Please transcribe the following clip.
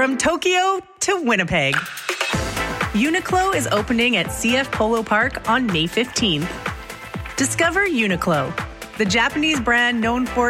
From Tokyo to Winnipeg, Uniqlo is opening at CF Polo Park on May 15th. Discover Uniqlo, the Japanese brand known for